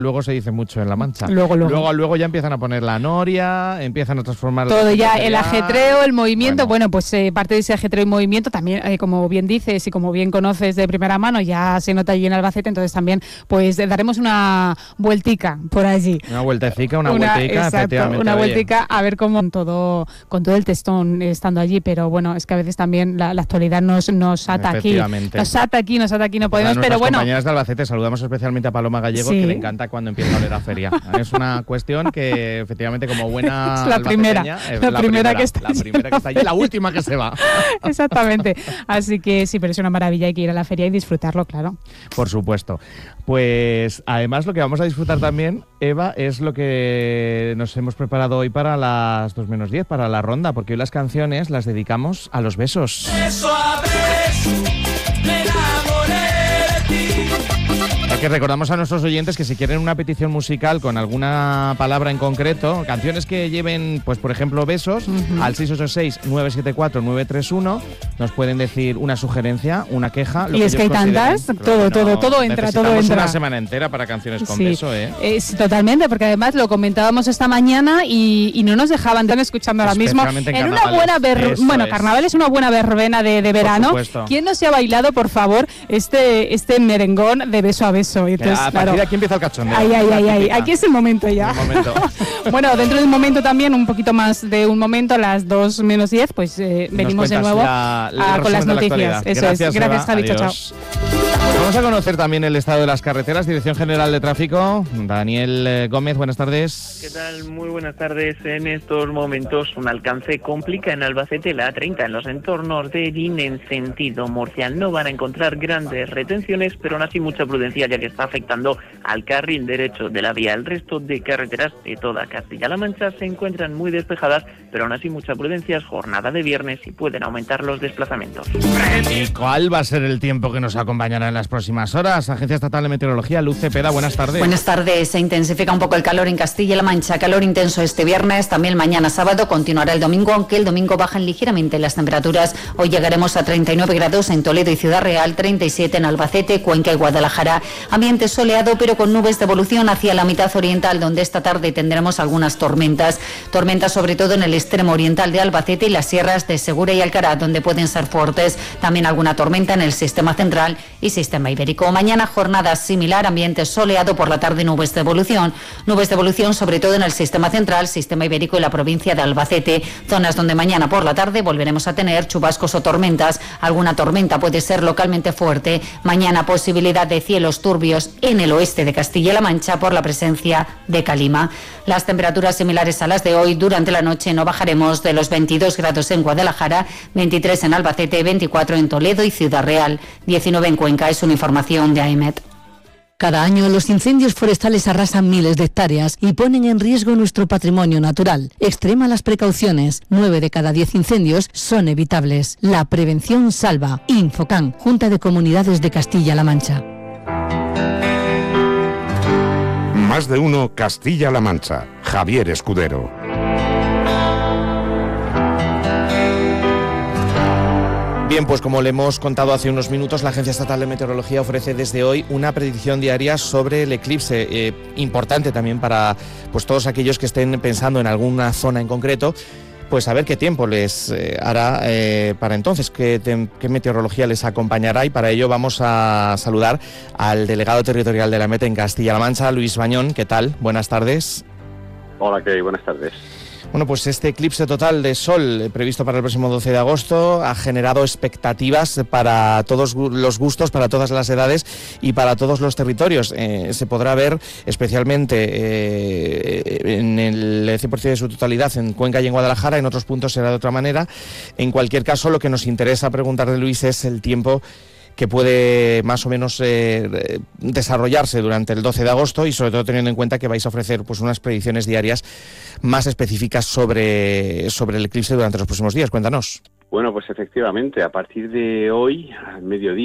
Luego se dice mucho en La Mancha. Luego ya empiezan a poner la noria, empiezan a transformar... Todo ya, el ajetreo, el movimiento, bueno pues parte de ese ajetreo y movimiento también, como bien dices y como bien conoces de primera mano, ya se nota allí en Albacete, entonces también pues daremos una vueltica por allí. Una vueltecica, efectivamente. Una vueltica a ver cómo con todo el testón estando allí, pero bueno, es que a veces también la actualidad nos ata aquí. Nos ata aquí, no podemos, pero bueno. Compañeras de Albacete, saludamos especialmente a Paloma Gallego, que le encanta cuando empieza a oler a feria. Es una cuestión que efectivamente como buena es la primera que está allí, la última que se va. Exactamente. Así que sí, pero es una maravilla, hay que ir a la feria y disfrutarlo, claro. Por supuesto. Pues además lo que vamos a disfrutar también, Eva, es lo que nos hemos preparado hoy para las 2 menos 10, para la ronda, porque hoy las canciones las dedicamos a los besos. Beso a beso, me enamoré de ti. Que recordamos a nuestros oyentes que si quieren una petición musical con alguna palabra en concreto, canciones que lleven, pues por ejemplo, besos, al 686-974-931, nos pueden decir una sugerencia, una queja. Y es que hay tantas, todo entra. Necesitamos una semana entera para canciones con beso, ¿eh? Totalmente, porque además lo comentábamos esta mañana y no nos dejaban, están escuchando ahora mismo. En una buena carnaval es una buena verbena de verano. ¿Quién no se ha bailado, por favor, este merengón de beso a beso? Entonces, a partir de aquí empieza el cachondeo. Aquí es el momento ya. Bueno, dentro de un momento también, un poquito más de un momento, a las 2 menos 10, pues venimos de nuevo con las noticias. Eso Gracias, es. Gracias, Javi. Chao. Vamos a conocer también el estado de las carreteras. Dirección General de Tráfico, Daniel Gómez, buenas tardes. ¿Qué tal? Muy buenas tardes. En estos momentos un alcance complica en Albacete la A30 en los entornos de Rin en sentido Murcia. No van a encontrar grandes retenciones, pero aún así mucha prudencia, ya que está afectando al carril derecho de la vía. El resto de carreteras de toda Castilla-La Mancha se encuentran muy despejadas, pero aún así mucha prudencia. Es jornada de viernes y pueden aumentar los desplazamientos. ¿Y cuál va a ser el tiempo que nos acompañará en las próximas horas? Agencia Estatal de Meteorología, Luz Cepeda, buenas tardes. Buenas tardes. Se intensifica un poco el calor en Castilla-La Mancha. Calor intenso este viernes, también mañana sábado, continuará el domingo, aunque el domingo bajan ligeramente las temperaturas. Hoy llegaremos a 39 grados en Toledo y Ciudad Real, 37 en Albacete, Cuenca y Guadalajara. Ambiente soleado, pero con nubes de evolución hacia la mitad oriental, donde esta tarde tendremos algunas tormentas. Tormentas sobre todo en el extremo oriental de Albacete y las sierras de Segura y Alcaraz, donde pueden ser fuertes. También alguna tormenta en el sistema central y sistema ibérico. Mañana jornada similar, ambiente soleado, por la tarde nubes de evolución. Nubes de evolución sobre todo en el sistema central, sistema ibérico y la provincia de Albacete. Zonas donde mañana por la tarde volveremos a tener chubascos o tormentas. Alguna tormenta puede ser localmente fuerte. Mañana posibilidad de cielos turbios en el oeste de Castilla-La Mancha por la presencia de calima. Las temperaturas similares a las de hoy. Durante la noche no bajaremos de los 22 grados en Guadalajara, 23 en Albacete, 24 en Toledo y Ciudad Real, 19 en Cuenca. Es una información de AEMET. Cada año los incendios forestales arrasan miles de hectáreas y ponen en riesgo nuestro patrimonio natural. Extrema las precauciones. 9 de cada 10 incendios son evitables. La prevención salva. Infocan, Junta de Comunidades de Castilla-La Mancha. Más de uno Castilla-La Mancha. Javier Escudero. Bien, pues como le hemos contado hace unos minutos, la Agencia Estatal de Meteorología ofrece desde hoy una predicción diaria sobre el eclipse, importante también para pues todos aquellos que estén pensando en alguna zona en concreto, pues a ver qué tiempo les hará para entonces, qué meteorología les acompañará, y para ello vamos a saludar al delegado territorial de la MET en Castilla-La Mancha, Luis Bañón. ¿Qué tal? Buenas tardes. Hola, ¿qué hay? Buenas tardes. Bueno, pues este eclipse total de sol previsto para el próximo 12 de agosto ha generado expectativas para todos los gustos, para todas las edades y para todos los territorios. Se podrá ver especialmente en el 100% de su totalidad en Cuenca y en Guadalajara, en otros puntos será de otra manera. En cualquier caso, lo que nos interesa preguntarle, Luis, es el tiempo que puede más o menos desarrollarse durante el 12 de agosto y sobre todo teniendo en cuenta que vais a ofrecer pues unas predicciones diarias más específicas sobre el eclipse durante los próximos días. Cuéntanos. Bueno, pues efectivamente, a partir de hoy, al mediodía,